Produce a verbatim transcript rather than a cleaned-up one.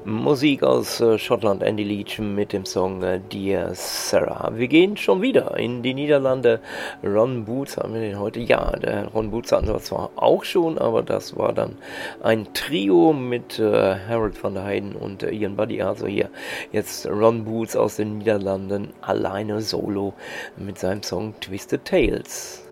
Musik aus äh, Schottland, Andy Leach mit dem Song äh, Dear Sarah. Wir gehen schon wieder in die Niederlande. Ron Boots haben wir den heute? Ja, der Ron Boots hatten wir zwar auch schon, aber das war dann ein Trio mit äh, Harold van der Heijden und äh, Ian Buddy. Also hier jetzt Ron Boots aus den Niederlanden, alleine solo mit seinem Song Twisted Tales.